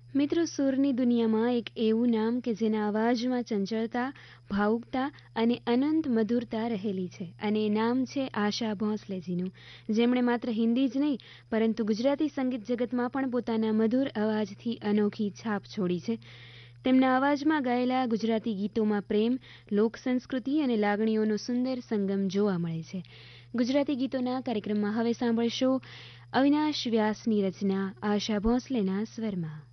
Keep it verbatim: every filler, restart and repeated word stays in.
મિત્રો, સૂરની દુનિયામાં એક એવું નામ કે જેના અવાજમાં ચંચળતા, ભાવુકતા અને અનંત મધુરતા રહેલી છે, અને એ નામ છે આશા ભોંસલેજીનું, જેમણે માત્ર હિન્દી જ નહીં પરંતુ ગુજરાતી સંગીત જગતમાં પણ પોતાના મધુર અવાજથી અનોખી છાપ છોડી છે. તેમના અવાજમાં ગાયેલા ગુજરાતી ગીતોમાં પ્રેમ, લોક સંસ્કૃતિ અને લાગણીઓનો સુંદર સંગમ જોવા મળે છે. ગુજરાતી ગીતોના કાર્યક્રમમાં હવે સાંભળશો અવિનાશ વ્યાસની રચના આશા ભોંસલેના સ્વરમાં.